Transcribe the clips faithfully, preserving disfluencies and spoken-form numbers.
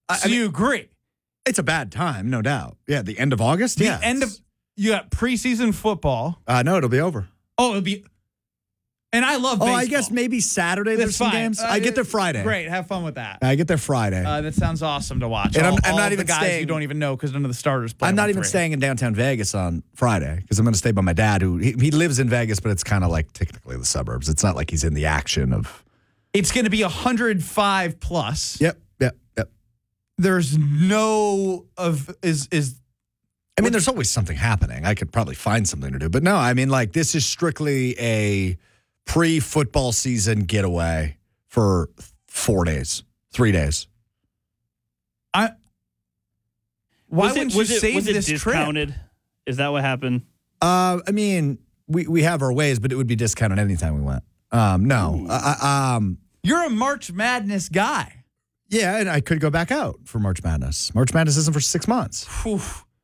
I, So I mean, you agree? it's a bad time, no doubt. Yeah, the end of August? The yeah. end of you got preseason football. Uh, no, it'll be over. Oh, it'll be. And I love Oh, baseball. I guess maybe Saturday there's That's some fine. games. Uh, I get there Friday. Great, have fun with that. I get there Friday. Uh, that sounds awesome to watch. And I'm- all, I'm all not of even the guys staying- you don't even know because none of the starters play. I'm not on even three. staying in downtown Vegas on Friday because I'm going to stay by my dad, who he, he lives in Vegas, but it's kind of like technically the suburbs. It's not like he's in the action of. It's going to be one hundred five plus. Yep, yep, yep. There's no of is is. I mean, there's always something happening. I could probably find something to do, but no, I mean, like this is strictly a pre-football season getaway for four days, three days. I. Why was wouldn't it, was you it, save was it this discounted? trip? Is that what happened? Uh, I mean, we, we have our ways, but it would be discounted anytime we went. Um, no, I, I, um, You're a March Madness guy. yeah, and I could go back out for March Madness. March Madness isn't for six months. Whew.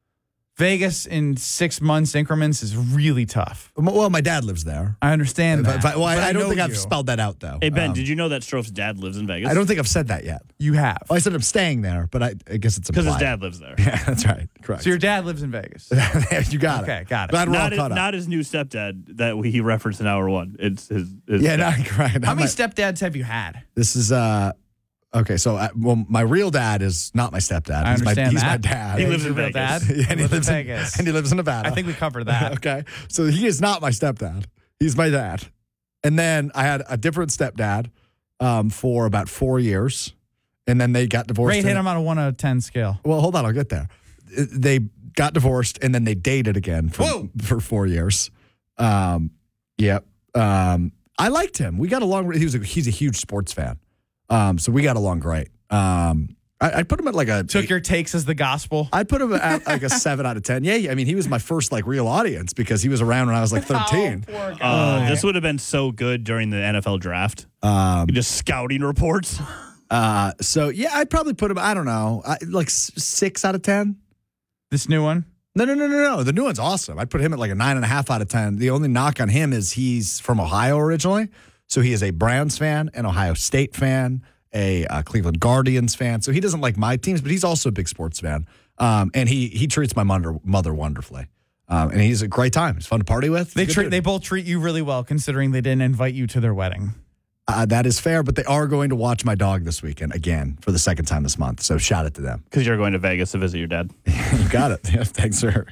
Vegas in six months increments is really tough. Well, my dad lives there. I understand that. If I- well, I, but I don't know think I've you. spelled that out though. Hey, Ben, Um, did you know that Stroph's dad lives in Vegas? I don't think I've said that yet. You have. Well, I said I'm staying there, but I, I guess it's Because his implied. dad lives there. Yeah, that's right. Correct. So your dad lives in Vegas. you got it. Okay, got it. Glad we're all Not, his, caught up. not his new stepdad that we, he referenced in hour one. It's his. his yeah, dad. not correct. How many stepdads have you had? This is uh, okay. So, uh, well, my real dad is not my stepdad. I he's my, understand he's that. my dad. He lives Your in real Vegas. dad? Yeah, and he Lives lives in in Vegas. and he lives in Nevada. I think we covered that. Okay, so he is not my stepdad. He's my dad. And then I had a different stepdad um, for about four years, and then they got divorced. Rate hit and- him on a one out of ten scale. Well, hold on, I'll get there. They got divorced, and then they dated again for Whoa. for four years. Um, yep. Um, I liked him. We got along. He was a, he's a huge sports fan, um, so we got along great. Um, I, I'd put him at like a Took your takes as the gospel. I'd put him at like a seven out of ten. Yeah, I mean, he was my first like real audience because he was around when I was like thirteen. Oh, poor Uh, guy. this would have been so good during the N F L draft. Um, Just scouting reports. uh, so yeah, I'd probably put him. I don't know, I, like s- six out of ten. This new one. No, no, no, no, no. The new one's awesome. I'd put him at like a nine and a half out of ten. The only knock on him is he's from Ohio originally, so he is a Browns fan, an Ohio State fan, a uh, Cleveland Guardians fan. So he doesn't like my teams, but he's also a big sports fan. Um, and he he treats my mother mother wonderfully. Um, and he's a great time. He's fun to party with. They Good treat dude. they both treat you really well, considering they didn't invite you to their wedding. Uh, that is fair, but they are going to watch my dog this weekend again for the second time this month. So shout it to them. Because you're going to Vegas to visit your dad. You got it. Yeah, thanks, sir.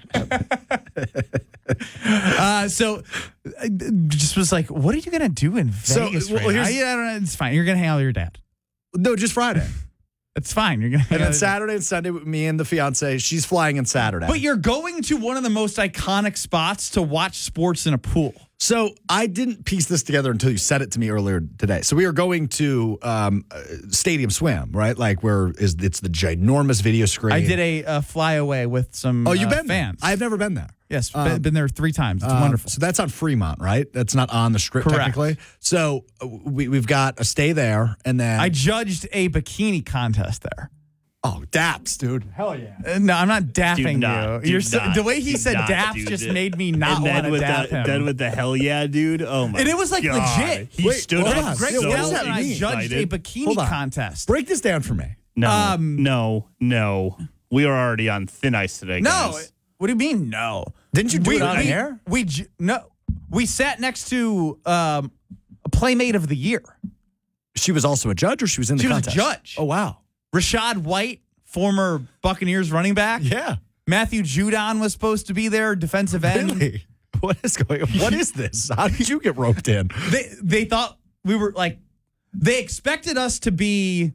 Uh, so, I just was like, what are you gonna do in So, Vegas? well, right now? here's- I, I don't know. It's fine. You're gonna hang out with your dad. No, just Friday. It's fine. You're gonna. Hang And out then with- Saturday and Sunday, with me and the fiance, she's flying in Saturday. But you're going to one of the most iconic spots to watch sports in a pool. So I didn't piece this together until you said it to me earlier today. So we are going to um, uh, Stadium Swim, right? Like where is it's the ginormous video screen. I did a, uh flyaway with some. Oh, you've uh, been there? fans. I've never been there. yes, um, been, been there three times. It's Um, wonderful. So that's on Fremont, right? That's not on the strip Correct. technically. So uh, we we've got a stay there, and then I judged a bikini contest there. oh daps, dude. Hell yeah! Uh, no, I'm not dapping Do not, you. do You're so, not, the way he do said not daps do just this. made me not and want then to with dap the, him. Then with the hell yeah, dude. Oh my! And it was like God. legit. He Wait, stood hold up on. Greg Yeah, what does Wilson that and I mean? judged a Excited. bikini Hold on. contest. Break this down for me. No, Um, no, no. We are already on thin ice today. No, guys. what do you mean no? Didn't you do we, it on we, air? We ju- no, we sat next to um, a Playmate of the Year, She was also a judge, or she was in the She was a contest? judge. Oh wow. Rashad White, former Buccaneers running back. Yeah. Matthew Judon was supposed to be there, defensive end. Really? What is going on? What is this? How did you get roped in? They they thought we were like, they expected us to be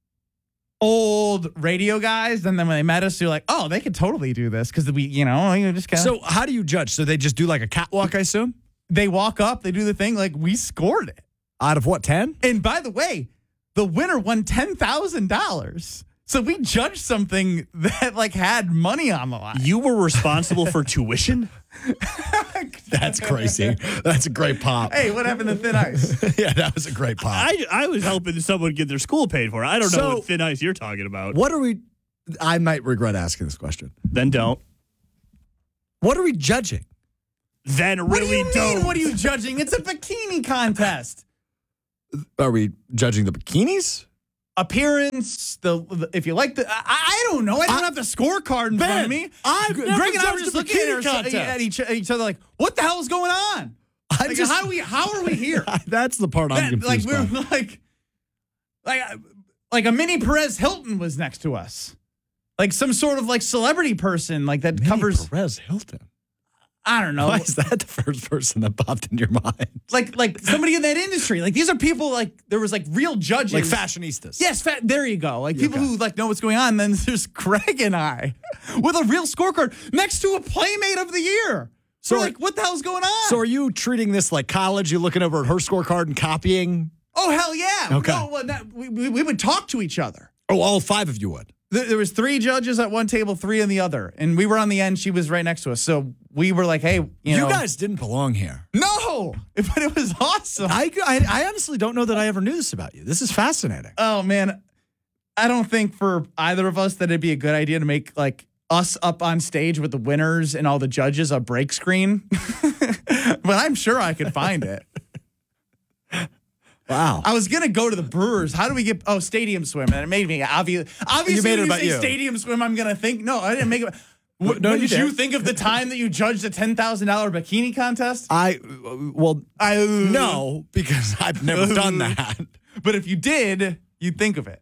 old radio guys, and then when they met us, they're like, oh, they could totally do this because we, you know, you just kind of. So how do you judge? So they just do like a catwalk, I assume? They walk up, they do the thing, like we scored it. Out of what, ten? And by the way, the winner won ten thousand dollars. So we judged something that like had money on the line. You were responsible for tuition? That's crazy. That's a great pop. Hey, what happened to thin ice? Yeah, that was a great pop. I, I was helping someone get their school paid for. I don't So- know what thin ice you're talking about. What are we, I might regret asking this question. Then don't. What are we judging? Then What do really you mean? don't. What are you judging? It's a bikini contest. Are we judging the bikinis? appearance, the, the if you like the, I, I don't know. I don't I- have the scorecard in Ben, front of me. I've Greg never and I were judged just a looking at, bikini our- contest. at each, at each other like, what the hell is going on? I'm Like, just, how we how are we here? that's the part I'm That- like confused we're by. like like like a mini Perez Hilton was next to us. Like some sort of like celebrity person like that Mini covers Perez Hilton. I don't know. Why is that the first person that popped in your mind? Like like somebody in that industry. Like these are people like there was like real judges. Like fashionistas. Yes, fa- there you go. Like Yeah, people okay. who like know what's going on. Then there's Craig and I with a real scorecard next to a Playmate of the Year. So So like, what the hell's going on? So are you treating this like college? You looking over at her scorecard and copying? oh hell yeah. Okay. No, well, that, we, we we would talk to each other. Oh, all five of you would. There, there was three judges at one table, three on the other, and we were on the end. She was right next to us, so we were like, "Hey, you, You, know, guys didn't belong here. no!" But it was awesome. I, I, I honestly don't know that I ever knew this about you. This is fascinating. Oh man, I don't think for either of us that it'd be a good idea to make like us up on stage with the winners and all the judges a break screen. But I'm sure I could find it. Wow. I was gonna go to the Brewers. How do we get? Oh, Stadium Swim, and it made me obvious. Obviously, made it when about you say you. Stadium Swim, I'm gonna think. No, I didn't make it. W- no, no, you did you did. think of the time that you judged a ten thousand dollar bikini contest? I, well, I no, because I've never done that. But if you did, you'd think of it.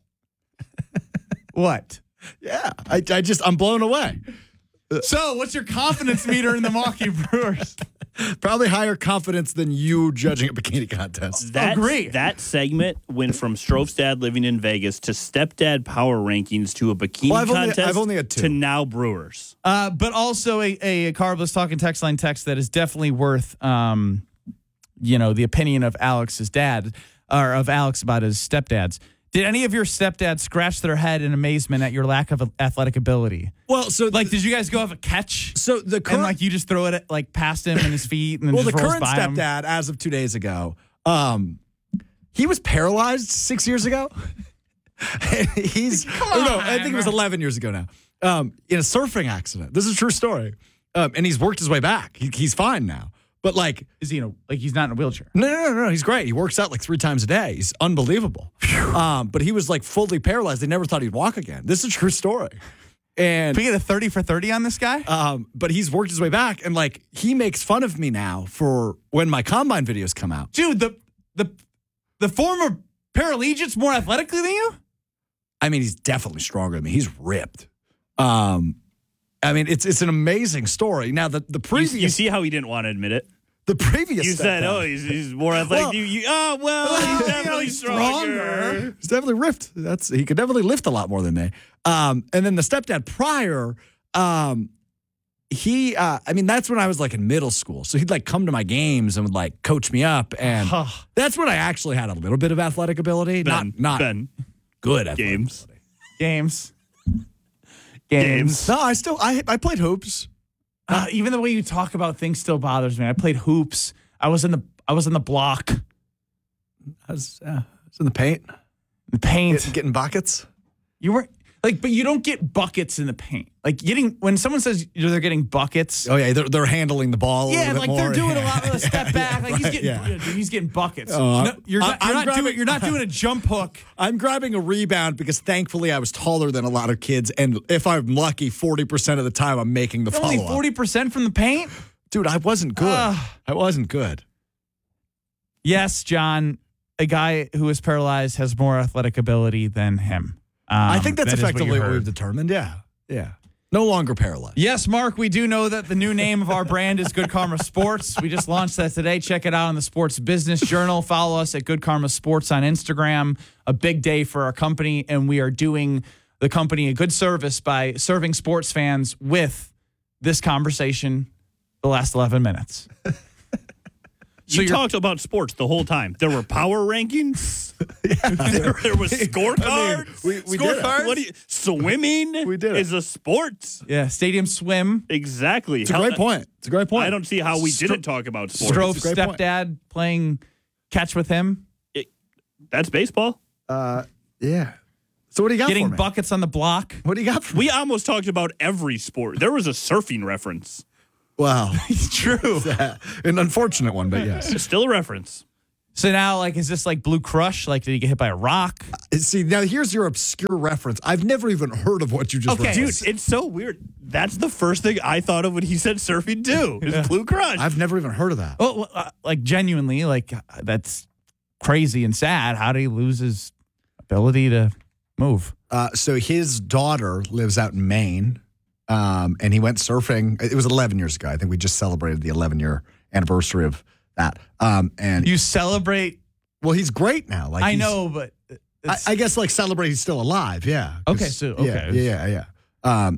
What? Yeah. I, I just, I'm blown away. So, what's your confidence meter in the Milwaukee Brewers? Probably higher confidence than you judging a bikini contest. That, Agree. that segment went from Stroph's dad living in Vegas to stepdad power rankings to a bikini Well, I've only- contest I've only had two. to now Brewers. Uh, but also a, a Carbless Talking text line text that is definitely worth, um, you know, the opinion of Alex's dad, or of Alex about his stepdads. Did any of your stepdads scratch their head in amazement at your lack of athletic ability? Well, so Like, did you guys go have a catch? so the And current, like you just throw it at, like past him and his feet, and then well, the just rolls current by him? stepdad, as of two days ago, um, he was paralyzed six years ago. And he's Come no, I think it was on. eleven years ago now. Um, in a surfing accident. This is a true story. Um, and he's worked his way back. He, he's fine now. But like, Is he in a, like he's not in a wheelchair? no, no, no, no, he's great. He works out like three times a day. He's unbelievable. Um, but he was like fully paralyzed. They never thought he'd walk again. This is a true story. And Can we get a thirty for thirty on this guy? um, but he's worked his way back, and like he makes fun of me now for when my combine videos come out. Dude, the the the former parallegic's more athletically than you? I mean, he's definitely stronger than me. He's ripped. Um, I mean, it's it's an amazing story. Now the the You, previous you see how he didn't want to admit it? the previous You said, stepdad- oh, he's, he's more athletic. Well- you, you, oh, well, Well, he's you know, definitely he's stronger. stronger. He's definitely ripped. That's he could definitely lift a lot more than me. Um, and then the stepdad prior, um, he, uh, I mean, that's when I was like in middle school. So he'd like come to my games and would like coach me up, and that's when I actually had a little bit of athletic ability, Ben, not not Ben, good athletic games. ability. Games. Games. No, I still I I played hoops. Uh, even the way you talk about things still bothers me. I played hoops. I was in the I was in the block, I was, uh, I was in the paint, the paint. get- getting buckets. You were like, but you don't get buckets in the paint. Like getting when someone says they're getting buckets. Oh yeah, they're, they're handling the ball. A Yeah, little bit like more. they're doing a Yeah. lot of a step Yeah, back. Like he's right, getting, yeah. dude, he's getting buckets. Oh, no, you're I- not, you're I'm not grabbing- doing, you're not doing a jump hook. I'm grabbing a rebound because thankfully I was taller than a lot of kids, and if I'm lucky, forty percent of the time I'm making the Only follow up. forty percent from the paint. Dude, I wasn't good. Ugh. I wasn't good. Yes, John. A guy who is paralyzed has more athletic ability than him. Um, I think that's that is what you effectively what, heard. we've determined. Yeah, yeah. No longer paralyzed. Yes, Mark, we do know that the new name of our brand is Good Karma Sports. We just launched that today. Check it out in the Sports Business Journal. Follow us at Good Karma Sports on Instagram. A big day for our company, and we are doing the company a good service by serving sports fans with this conversation the last eleven minutes. You you're- talked about sports the whole time. There were power rankings. there, there was scorecards. we- we did it. Scorecards. What do you, swimming We did it. is a sport. Yeah, Stadium Swim. Exactly. It's a great point. It's a great point. I don't see how we Stro- didn't talk about sports. Strofe It's a great point. stepdad playing catch with him. That's baseball. Uh, yeah. So what do you got Getting for me? buckets on the block. What do you got for me? We almost talked about every sport. There was a surfing reference. Wow. True. An unfortunate one, but yes. It's still a reference. So now, like, is this like Blue Crush? Like, did he get hit by a rock? See, now here's your obscure reference. I've never even heard of what you just Okay. Dude, referenced. it's so weird. That's the first thing I thought of when he said surfing too. Is Blue Crush. I've never even heard of that. Oh, uh, like genuinely, like that's crazy and sad. How did he lose his ability to move? Uh, so his daughter lives out in Maine, um, and he went surfing. It was eleven years ago. I think we just celebrated the eleven-year anniversary of that. Um, and You celebrate. well, he's great now. Like I he's- know, but I, it's- I guess like celebrate he's still alive. Yeah. 'Cause- Okay, so- yeah, okay. Yeah, yeah, yeah. Um,